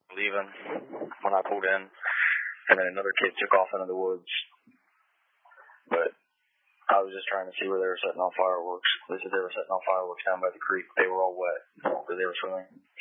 leaving when I pulled in, and then another kid took off into the woods. But I was just trying to see where they were setting off fireworks. They said they were setting off fireworks down by the creek. They were all wet where they were swimming.